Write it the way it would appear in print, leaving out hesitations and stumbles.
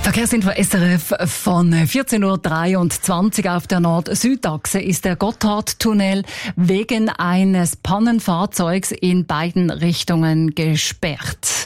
Verkehrsinfo SRF von 14.23 Uhr auf der Nord-Süd-Achse ist der Gotthardtunnel wegen eines Pannenfahrzeugs in beiden Richtungen gesperrt.